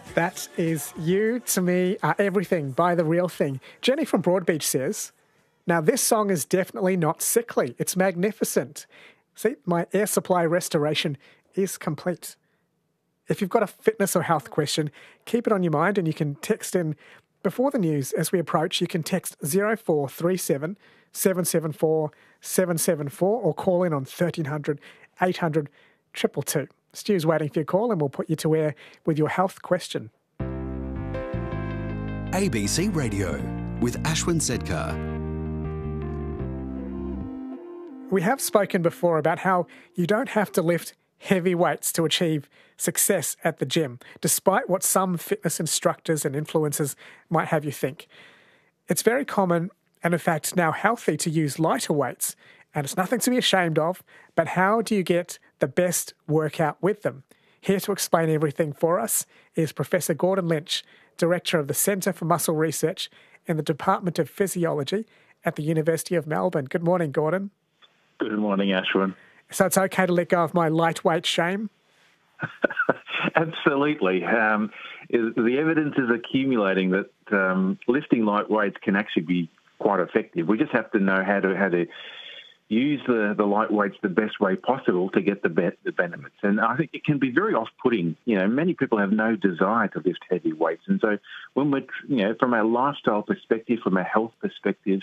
That is You to Me Are Everything by The Real Thing. Jenny from Broadbeach says, now this song is definitely not sickly. It's magnificent. See, my air supply restoration is complete. If you've got a fitness or health question, keep it on your mind and you can text in before the news as we approach. You can text 0437 774 774 or call in on 1300 800 222. Stu's waiting for your call and we'll put you to air with your health question. ABC Radio with Ashwin Sedkar. We have spoken before about how you don't have to lift heavy weights to achieve success at the gym, despite what some fitness instructors and influencers might have you think. It's very common and in fact now healthy to use lighter weights, and it's nothing to be ashamed of, but how do you get the best workout with them? Here to explain everything for us is Professor Gordon Lynch, Director of the Centre for Muscle Research in the Department of Physiology at the University of Melbourne. Good morning, Gordon. Good morning, Ashwin. So it's okay to let go of my lightweight shame? Absolutely. The evidence is accumulating that lifting light weights can actually be quite effective. We just have to know how to use the light weights the best way possible to get the benefits. And I think it can be very off-putting. Many people have no desire to lift heavy weights. And so when we're, from a lifestyle perspective, from a health perspective,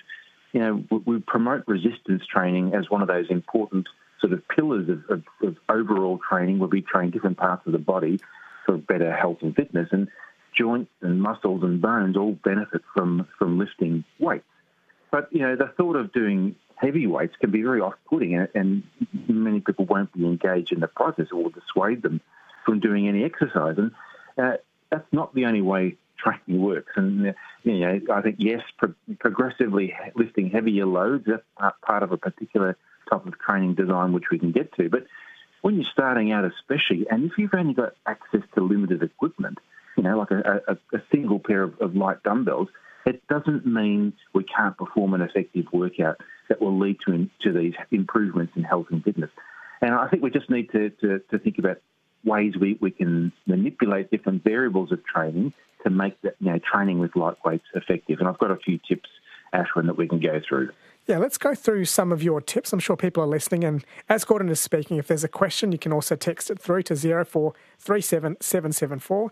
we promote resistance training as one of those important sort of pillars of overall training, where we train different parts of the body for better health and fitness. And joints and muscles and bones all benefit from lifting weights. But, the thought of doing heavy weights can be very off-putting, and many people won't be engaged in the process or will dissuade them from doing any exercise. And that's not the only way training works. And, I think, yes, progressively lifting heavier loads, that's part of a particular type of training design which we can get to. But when you're starting out especially, and if you've only got access to limited equipment, like a single pair of light dumbbells, it doesn't mean we can't perform an effective workout that will lead to these improvements in health and fitness. And I think we just need to think about ways we can manipulate different variables of training to make that training with light weights effective. And I've got a few tips, Ashwin, that we can go through. Yeah, let's go through some of your tips. I'm sure people are listening. And as Gordon is speaking, if there's a question, you can also text it through to 0437 774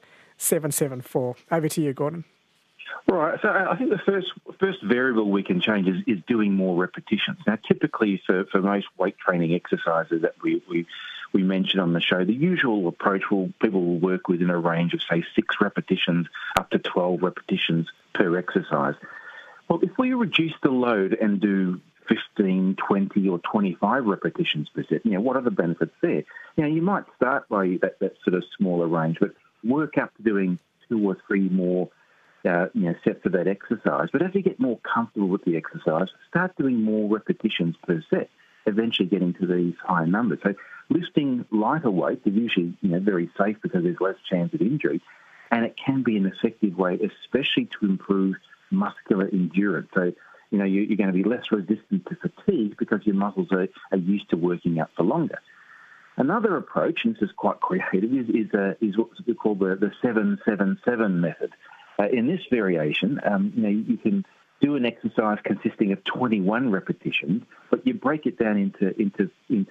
774. Over to you, Gordon. Right. So I think the first variable we can change is doing more repetitions. Now, typically for most weight training exercises that we mentioned on the show, the usual approach people will work within a range of, say, 6 repetitions up to 12 repetitions per exercise. Well, if we reduce the load and do 15, 20 or 25 repetitions per set, what are the benefits there? You might start by that sort of smaller range, but work up to doing 2 or 3 more sets of that exercise. But as you get more comfortable with the exercise, start doing more repetitions per set, eventually getting to these higher numbers. So lifting lighter weights is usually very safe because there's less chance of injury, and it can be an effective way, especially to improve muscular endurance. So, you're going to be less resistant to fatigue because your muscles are used to working out for longer. Another approach, and this is quite creative, is what we call the 7-7-7 method. In this variation, you can do an exercise consisting of 21 repetitions, but you break it down into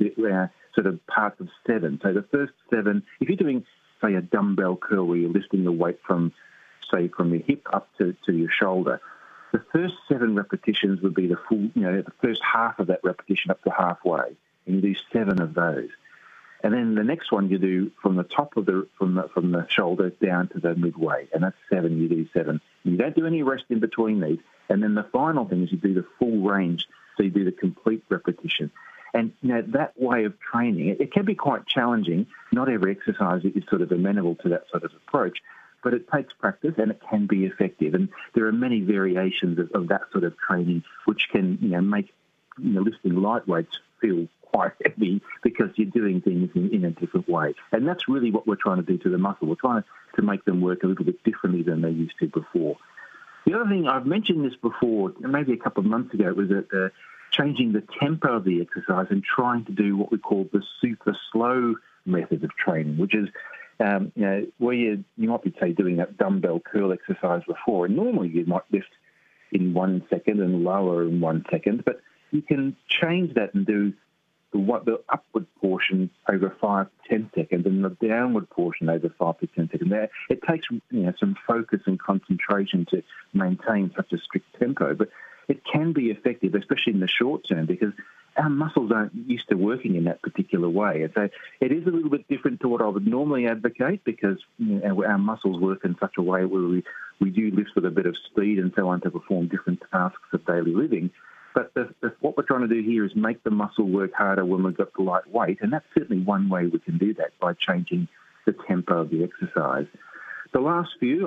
sort of parts of 7. So the first 7, if you're doing, say, a dumbbell curl where you're lifting the weight from your hip up to your shoulder, the first 7 repetitions would be the full, the first half of that repetition up to halfway, and you do 7 of those. And then the next one you do from the top of from the shoulder down to the midway, and that's 7. You do 7. You don't do any rest in between these. And then the final thing is you do the full range, so you do the complete repetition. And that way of training, it can be quite challenging. Not every exercise is sort of amenable to that sort of approach, but it takes practice and it can be effective. And there are many variations of that sort of training which can make lifting light weights feel quite heavy because you're doing things in a different way. And that's really what we're trying to do to the muscle. We're trying to make them work a little bit differently than they used to before. The other thing, I've mentioned this before, maybe a couple of months ago, was that changing the tempo of the exercise and trying to do what we call the super slow method of training, which is Where you might be, say, doing that dumbbell curl exercise before, and normally you might lift in 1 second and lower in 1 second, but you can change that and do the upward portion over 5 to 10 seconds and the downward portion over 5 to 10 seconds. There, it takes some focus and concentration to maintain such a strict tempo, but it can be effective, especially in the short term, because our muscles aren't used to working in that particular way. And so it is a little bit different to what I would normally advocate, because our muscles work in such a way where we do lift with a bit of speed and so on to perform different tasks of daily living. But what we're trying to do here is make the muscle work harder when we've got the light weight, and that's certainly one way we can do that, by changing the tempo of the exercise. The last few,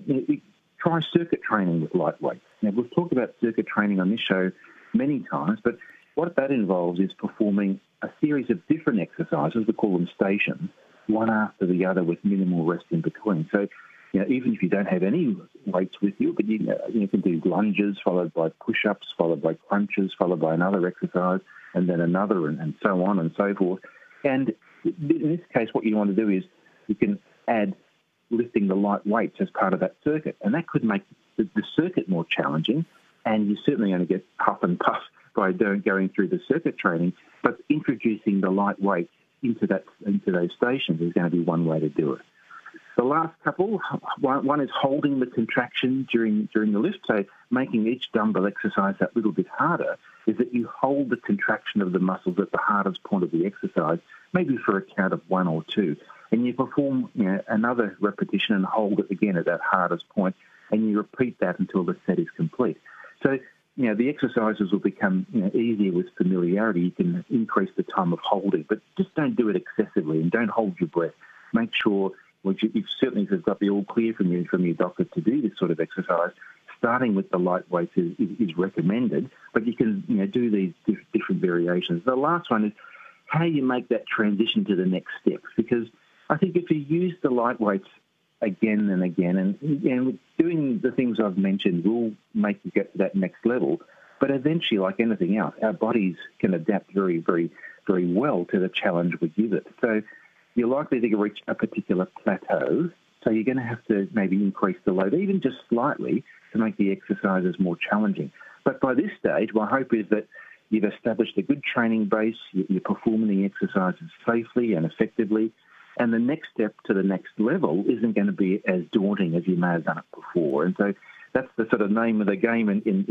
try circuit training with light weights. Now, we've talked about circuit training on this show many times, but what that involves is performing a series of different exercises, we call them stations, one after the other with minimal rest in between. So, even if you don't have any weights with you, but you can do lunges followed by push-ups, followed by crunches, followed by another exercise, and then another, and so on and so forth. And in this case, what you want to do is you can add lifting the light weights as part of that circuit, and that could make the circuit more challenging, and you're certainly going to get puff and puff by going through the circuit training, but introducing the light weights into those stations is going to be one way to do it. The last couple, one is holding the contraction during the lift, so making each dumbbell exercise that little bit harder, is that you hold the contraction of the muscles at the hardest point of the exercise, maybe for a count of 1 or 2, and you perform another repetition and hold it again at that hardest point, and you repeat that until the set is complete. So, the exercises will become easier with familiarity. You can increase the time of holding, but just don't do it excessively and don't hold your breath. Make sure, which you've certainly got the all clear from your doctor to do this sort of exercise, starting with the light weights is recommended, but you can do these different variations. The last one is how you make that transition to the next step, because I think if you use the light weights again and again, and doing the things I've mentioned will make you get to that next level, but eventually, like anything else, our bodies can adapt very, very, very well to the challenge we give it. So you're likely to reach a particular plateau, so you're going to have to maybe increase the load, even just slightly, to make the exercises more challenging. But by this stage, my hope is that you've established a good training base, you're performing the exercises safely and effectively, and the next step to the next level isn't going to be as daunting as you may have done it before. And so that's the sort of name of the game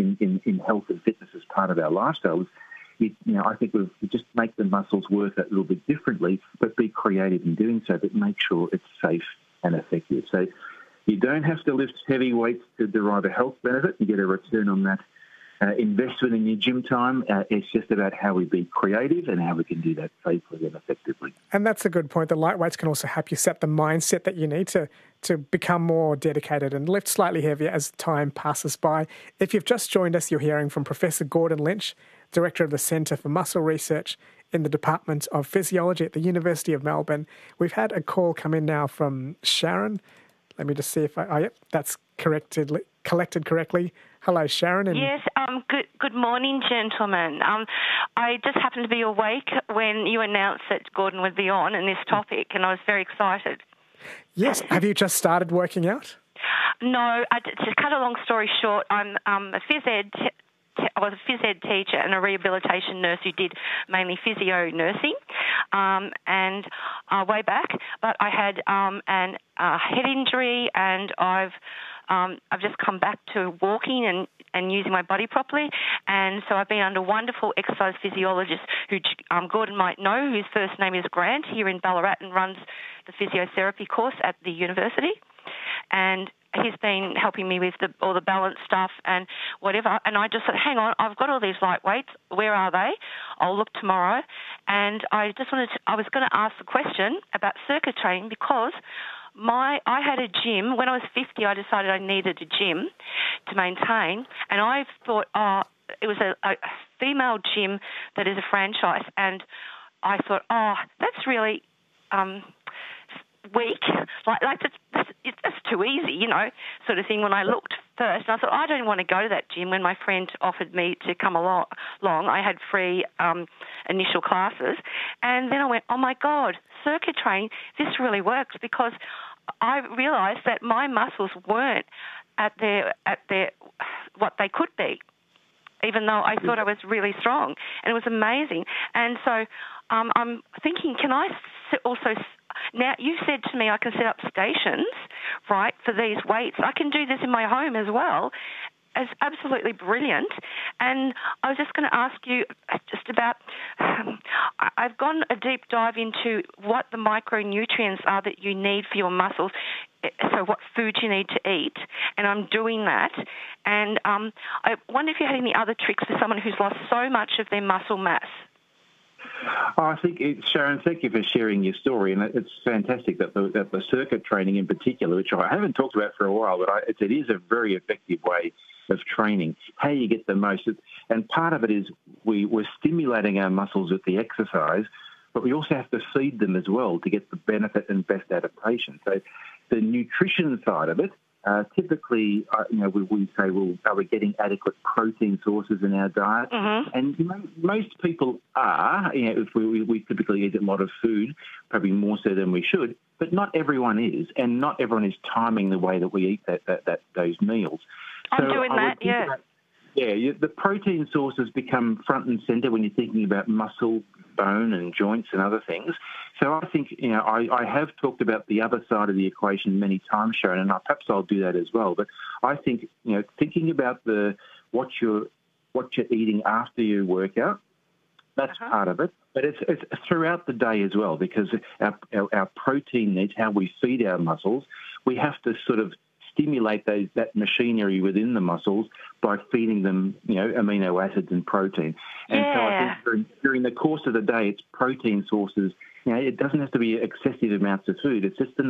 in health and fitness as part of our lifestyles. I think we just make the muscles work a little bit differently, but be creative in doing so, but make sure it's safe and effective. So you don't have to lift heavy weights to derive a health benefit and get a return on that investment in your gym time. It's just about how we be creative and how we can do that safely and effectively. And that's a good point. The light weights can also help you set the mindset that you need to become more dedicated and lift slightly heavier as time passes by. If you've just joined us, you're hearing from Professor Gordon Lynch, Director of the Centre for Muscle Research in the Department of Physiology at the University of Melbourne. We've had a call come in now from Sharon. Let me just see if that's collected correctly. Hello, Sharon. Yes, good morning, gentlemen. I just happened to be awake when you announced that Gordon would be on in this topic, and I was very excited. Yes. Have you just started working out? No. To cut a long story short, I'm a phys ed. I was a phys ed teacher and a rehabilitation nurse who did mainly physio nursing, and way back. But I had a head injury, and I've just come back to walking and using my body properly, and so I've been under wonderful exercise physiologist who Gordon might know, whose first name is Grant, here in Ballarat, and runs the physiotherapy course at the university. And he's been helping me with all the balance stuff and whatever. And I just said, hang on, I've got all these light weights. Where are they? I'll look tomorrow. And I was going to ask the question about circuit training, because I had a gym. When I was 50, I decided I needed a gym to maintain. And I thought, it was a female gym that is a franchise. And I thought, that's really weak. That's too easy, sort of thing when I looked first. And I thought, I don't want to go to that gym. When my friend offered me to come along, I had free initial classes. And then I went, oh, my God, circuit training, this really works, because I realised that my muscles weren't at their what they could be, even though I thought I was really strong. And it was amazing. And so I'm thinking, can I also... Now, you said to me I can set up stations, right, for these weights. I can do this in my home as well. It's absolutely brilliant. And I was just going to ask you just about... I've gone a deep dive into what the micronutrients are that you need for your muscles, so what food you need to eat, and I'm doing that. And I wonder if you had any other tricks for someone who's lost so much of their muscle mass. I think, Sharon, thank you for sharing your story, and it's fantastic that the circuit training in particular, which I haven't talked about for a while, but it is a very effective way of training, how you get the most. And part of it is we're stimulating our muscles with the exercise, but we also have to feed them as well to get the benefit and best adaptation. So the nutrition side of it, typically, we say, well, are we getting adequate protein sources in our diet? Mm-hmm. And most people are. If we typically eat a lot of food, probably more so than we should, but not everyone is, and not everyone is timing the way that we eat those meals. I'm doing that, yeah. The protein sources become front and centre when you're thinking about muscle, bone and joints and other things. So I think, I have talked about the other side of the equation many times, Sharon, and perhaps I'll do that as well. But I think, thinking about what you're eating after your workout, that's part of it. But it's throughout the day as well, because our protein needs, how we feed our muscles, we have to sort of stimulate that machinery within the muscles by feeding them, amino acids and protein. And so I think during the course of the day, it's protein sources. It doesn't have to be excessive amounts of food. It's just